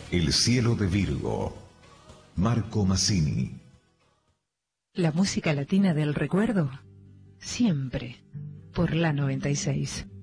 El cielo de Virgo. Marco Mazzini. La música latina del recuerdo, siempre por la 96.